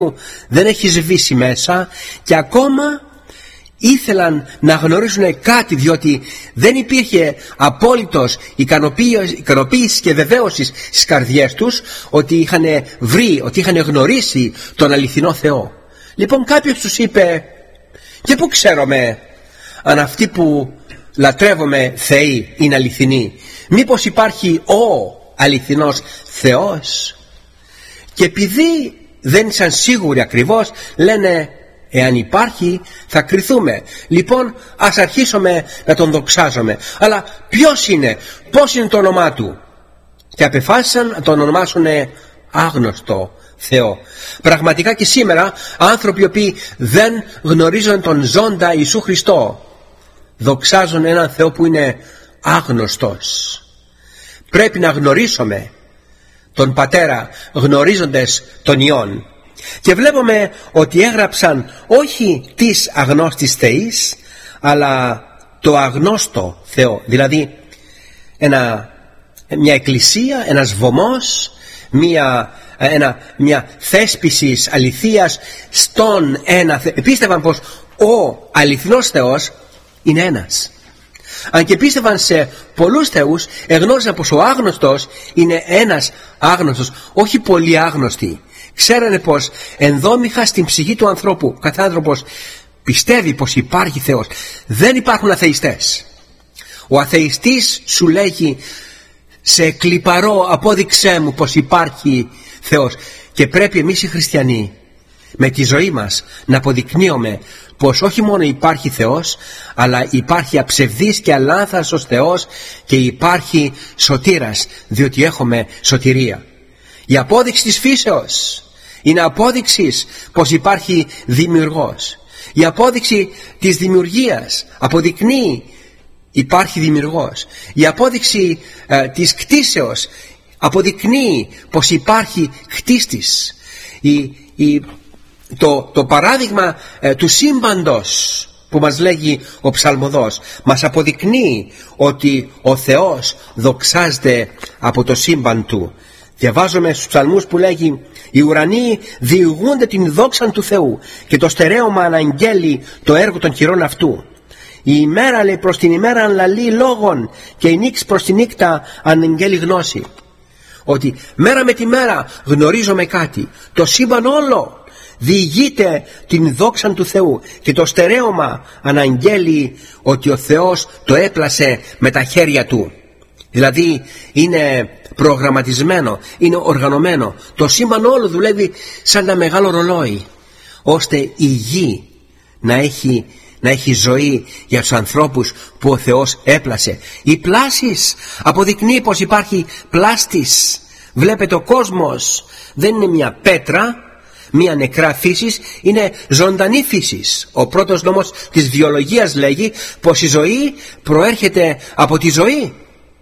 δεν έχει σβήσει μέσα και ακόμα ήθελαν να γνωρίζουν κάτι, διότι δεν υπήρχε απόλυτος ικανοποίηση και βεβαίωση στις καρδιές τους ότι είχαν βρει, ότι είχαν γνωρίσει τον αληθινό Θεό. Λοιπόν, κάποιος τους είπε, και πού ξέρουμε αν αυτοί που λατρεύουμε θεοί είναι αληθινοί? Μήπως υπάρχει ο αληθινός Θεός? Και επειδή δεν ήσαν σίγουροι ακριβώς, λένε, εάν υπάρχει θα κριθούμε. Λοιπόν, ας αρχίσουμε να τον δοξάζουμε. Αλλά ποιος είναι, πώς είναι το όνομά του? Και απεφάσισαν να τον ονομάσουν άγνωστο Θεό. Πραγματικά και σήμερα άνθρωποι οι οποίοι δεν γνωρίζουν τον ζώντα Ιησού Χριστό δοξάζουν έναν Θεό που είναι άγνωστος. Πρέπει να γνωρίσουμε τον Πατέρα γνωρίζοντας τον Υιόν. Και βλέπουμε ότι έγραψαν όχι τις αγνώστης θεής, αλλά το αγνώστο Θεό. Δηλαδή μια εκκλησία, ένας βωμός, μια θέσπιση αληθείας στον ένα. Πίστευαν πως ο αληθινός Θεός είναι ένας. Αν και πίστευαν σε πολλούς θεούς, εγνώριζαν πως ο άγνωστος είναι ένας άγνωστος, όχι πολύ άγνωστοι. Ξέρανε πως ενδόμηχα στην ψυχή του ανθρώπου, κάθε άνθρωπος πιστεύει πως υπάρχει Θεός. Δεν υπάρχουν αθεϊστές. Ο αθεϊστής σου λέγει, σε κλιπαρώ, απόδειξέ μου πως υπάρχει Θεός. Και πρέπει εμείς οι χριστιανοί με τη ζωή μας να αποδεικνύουμε πως όχι μόνο υπάρχει Θεός, αλλά υπάρχει αψευδής και αλάνθαστος Θεός και υπάρχει σωτήρας, διότι έχουμε σωτηρία. Η απόδειξη της φύσεως είναι απόδειξη πως υπάρχει δημιουργός. Η απόδειξη της δημιουργίας αποδεικνύει υπάρχει δημιουργός. Η απόδειξη της κτίσεως αποδεικνύει πως υπάρχει κτίστης. Το παράδειγμα του σύμπαντος που μας λέγει ο ψαλμοδός μας αποδεικνύει ότι ο Θεός δοξάζεται από το σύμπαν του. Διαβάζουμε στους ψαλμούς που λέγει, οι ουρανοί διηγούνται την δόξαν του Θεού και το στερέωμα αναγγέλει το έργο των χειρών αυτού. Η ημέρα, λέει, προς την ημέρα ανλαλεί λόγων και η νύχτα προς τη νύχτα αναγγέλει γνώση. Ότι μέρα με τη μέρα γνωρίζουμε κάτι. Το σύμπαν όλο διηγείται την δόξαν του Θεού και το στερέωμα αναγγέλει ότι ο Θεός το έπλασε με τα χέρια του. Δηλαδή είναι προγραμματισμένο, είναι οργανωμένο. Το σύμπαν όλο δουλεύει σαν ένα μεγάλο ρολόι, ώστε η γη να έχει ζωή για τους ανθρώπους που ο Θεός έπλασε. Η πλάσης αποδεικνύει πως υπάρχει πλάστης. Βλέπετε, ο κόσμος δεν είναι μια πέτρα, μια νεκρά φύσης, είναι ζωντανή φύσης. Ο πρώτος νόμος της βιολογίας λέγει πως η ζωή προέρχεται από τη ζωή.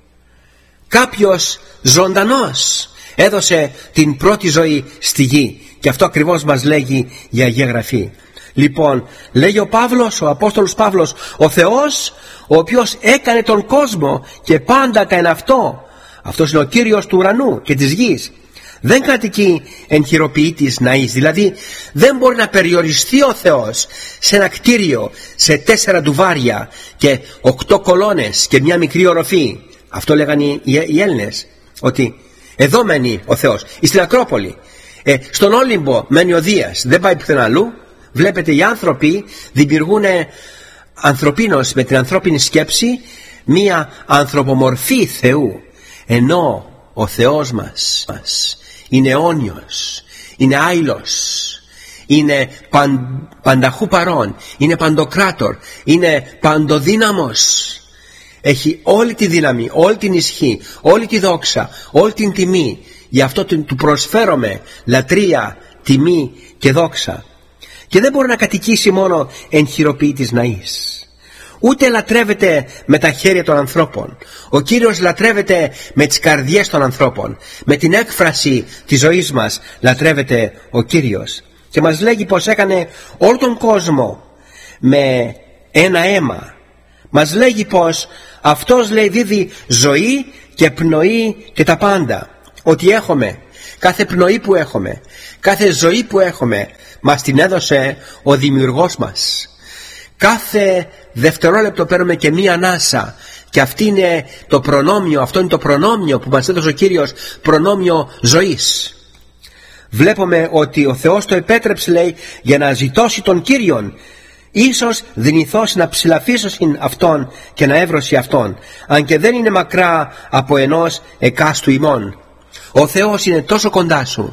Κάποιος ζωντανός έδωσε την πρώτη ζωή στη γη, και αυτό ακριβώς μας λέγει η Αγία Γραφή. Λοιπόν, λέγει ο Παύλος, ο Απόστολος Παύλος, ο Θεός ο οποίος έκανε τον κόσμο και πάντα τα εν αυτό, αυτός είναι ο Κύριος του ουρανού και της γης, δεν κατοικεί εν χειροποιήτης ναής. Δηλαδή δεν μπορεί να περιοριστεί ο Θεός σε ένα κτίριο σε 4 ντουβάρια και 8 κολόνες και μια μικρή οροφή. Αυτό λέγανε οι Έλληνες, ότι εδώ μένει ο Θεός. Στην Ακρόπολη, στον Όλυμπο μένει ο Δίας, δεν πάει πουθενά αλλού. Βλέπετε, οι άνθρωποι δημιουργούν ανθρωπίνως, με την ανθρώπινη σκέψη, μία ανθρωπομορφή Θεού, ενώ ο Θεός μας είναι αιώνιος, είναι άειλος, είναι πανταχού παρών, είναι παντοκράτορ, είναι παντοδύναμος. Έχει όλη τη δύναμη, όλη την ισχύ, όλη τη δόξα, όλη την τιμή. Γι' αυτό του προσφέρομαι λατρεία, τιμή και δόξα. Και δεν μπορεί να κατοικήσει μόνο εν χειροποιήτης ναής. Ούτε λατρεύεται με τα χέρια των ανθρώπων. Ο Κύριος λατρεύεται με τις καρδιές των ανθρώπων. Με την έκφραση της ζωής μας λατρεύεται ο Κύριος. Και μας λέγει πως έκανε όλο τον κόσμο με ένα αίμα. Μας λέγει πως αυτός, λέει, δίδει ζωή και πνοή και τα πάντα. Ότι έχουμε, κάθε πνοή που έχουμε, Κάθε ζωή που έχουμε μας την έδωσε ο Δημιουργός μας. Κάθε δευτερόλεπτο παίρνουμε και μία ανάσα, και αυτό είναι το προνόμιο που μας έδωσε ο Κύριος, προνόμιο ζωής. Βλέπουμε ότι ο Θεός το επέτρεψε, λέει, για να ζητώσει τον Κύριον. Ίσως δυνηθώσει να ψηλαφίσωσιν αυτόν και να εύρωση αυτόν, αν και δεν είναι μακρά από ενός εκάστου ημών. Ο Θεός είναι τόσο κοντά σου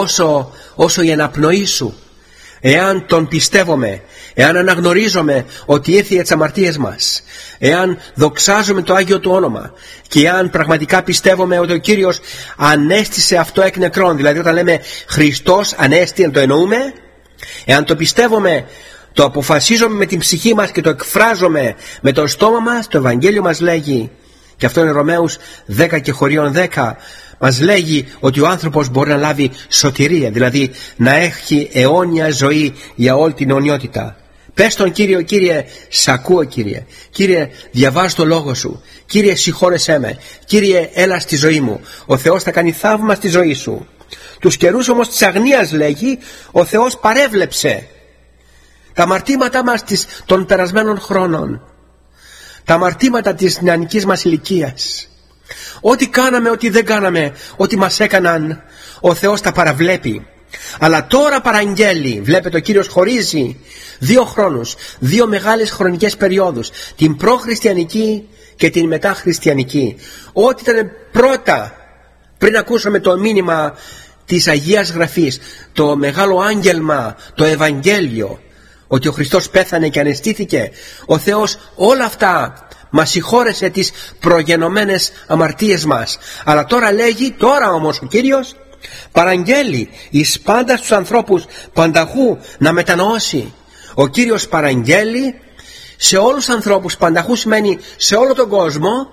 όσο η αναπνοή σου. Εάν τον πιστεύουμε, εάν αναγνωρίζουμε ότι ήρθε για τις αμαρτίες μας, εάν δοξάζουμε το Άγιο Του όνομα, και εάν πραγματικά πιστεύουμε ότι ο Κύριος ανέστησε αυτό εκ νεκρών, δηλαδή όταν λέμε Χριστός ανέστη, αν το εννοούμε, εάν το πιστεύουμε, το αποφασίζουμε με την ψυχή μας και το εκφράζουμε με το στόμα μας, το Ευαγγέλιο μας λέγει, και αυτό είναι Ρωμαίους 10 και χωρίον 10, μας λέγει ότι ο άνθρωπος μπορεί να λάβει σωτηρία, δηλαδή να έχει αιώνια ζωή για όλη την αιωνιότητα. Πες τον Κύριο: Κύριε, σ' ακούω, Κύριε. Κύριε, διαβάζω το λόγο σου. Κύριε, συγχώρεσέ με. Κύριε, έλα στη ζωή μου. Ο Θεός θα κάνει θαύμα στη ζωή σου. Τους καιρούς όμως της αγνίας, λέγει, ο Θεός παρέβλεψε τα αμαρτήματά μας των περασμένων χρόνων, τα αμαρτήματα της νεανικής μας ηλικίας. Ό,τι κάναμε, ό,τι δεν κάναμε, ό,τι μας έκαναν, ο Θεός τα παραβλέπει. Αλλά τώρα παραγγέλει. Βλέπετε, ο Κύριος χωρίζει 2 χρόνους, 2 μεγάλες χρονικές περιόδους, την προχριστιανική και την μεταχριστιανική. Ό,τι ήταν πρώτα, πριν ακούσαμε το μήνυμα της Αγίας Γραφής, το μεγάλο άγγελμα, το Ευαγγέλιο, ότι ο Χριστός πέθανε και αναισθήθηκε, ο Θεός όλα αυτά μας συγχώρεσε τις προγενωμένες αμαρτίες μας. Αλλά τώρα λέγει, τώρα όμως ο Κύριος παραγγέλει εις πάντα στους ανθρώπους πανταχού να μετανοώσει. Ο Κύριος παραγγέλει σε όλους τους ανθρώπους, πανταχού σημαίνει σε όλο τον κόσμο,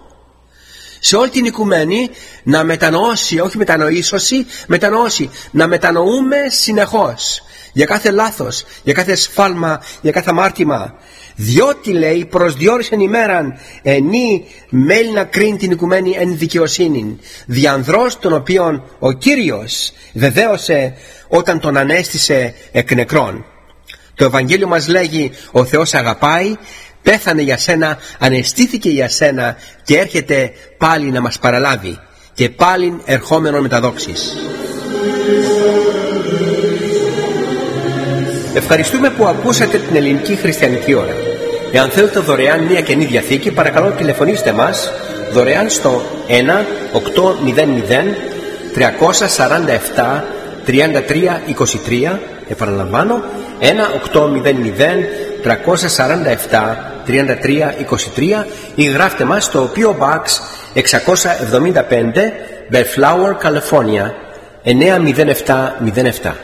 σε όλη την οικουμένη, να μετανοώσει, όχι μετανοήσωση, μετανοώσει, να μετανοούμε συνεχώς για κάθε λάθος, για κάθε σφάλμα, για κάθε αμάρτημα. Διότι, λέει, προσδιορίσεν ημέραν ενή μέλη να κρίνει την οικουμένη εν δικαιοσύνη, διανδρός τον οποίον ο Κύριος βεβαίωσε όταν τον ανέστησε εκ νεκρών. Το Ευαγγέλιο μας λέγει, ο Θεός αγαπάει, πέθανε για σένα, αναισθήθηκε για σένα και έρχεται πάλι να μας παραλάβει, και πάλι ερχόμενον με τα δόξης. Ευχαριστούμε που ακούσατε την Ελληνική Χριστιανική Ώρα. Εάν θέλετε δωρεάν μια Καινή Διαθήκη, παρακαλώ τηλεφωνήστε μας δωρεάν στο 1-800-347-33-23. Επαναλαμβάνω, 1-800-347-33-23, ή γράφτε μας στο PO Box 675, Bellflower, California 90707.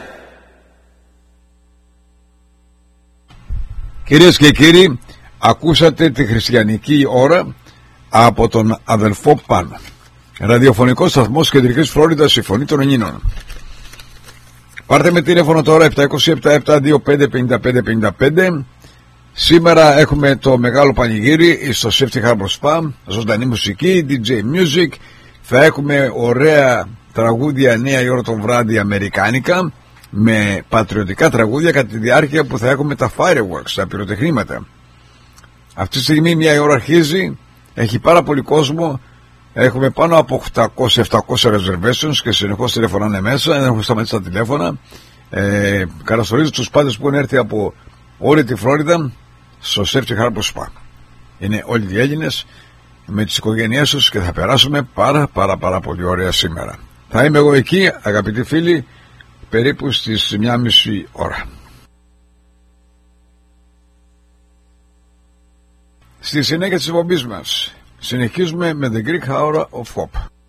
Κυρίες και κύριοι, ακούσατε τη Χριστιανική Ώρα από τον αδελφό Πάνο. Ραδιοφωνικός σταθμός Κεντρικής Φλόριδας, η Φωνή των Ελλήνων. Πάρτε με τηλέφωνο τώρα 727-725-5555. Σήμερα έχουμε το μεγάλο πανηγύρι στο Safety Harbor Spa, ζωντανή μουσική, DJ Music. Θα έχουμε ωραία τραγούδια 9 η ώρα το βράδυ αμερικάνικα, με πατριωτικά τραγούδια κατά τη διάρκεια που θα έχουμε τα fireworks, τα πυροτεχνήματα. Αυτή τη στιγμή 1 η ώρα αρχίζει, έχει πάρα πολύ κόσμο, έχουμε πάνω από 800-700 reservations και συνεχώς τηλεφωνάνε μέσα, δεν έχουν σταματήσει τα τηλέφωνα. Καλωσορίζω τους πάντες που έχουν έρθει από όλη τη Φλόριδα στο Safety Harbor Spa. Είναι όλοι οι Έλληνες με τις οικογένειές τους και θα περάσουμε πάρα πολύ ωραία σήμερα. Θα είμαι εγώ εκεί, αγαπητοί φίλοι, περίπου στις 1,5 ώρα. Στη συνέχεια της εκπομπής μας συνεχίζουμε με The Greek Hour of Hope.